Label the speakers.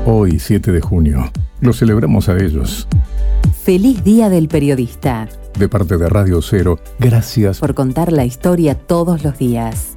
Speaker 1: Hoy, 7 de junio, lo celebramos a ellos.
Speaker 2: Feliz Día del Periodista.
Speaker 1: De parte de Radio Cero, gracias
Speaker 2: por contar la historia todos los días.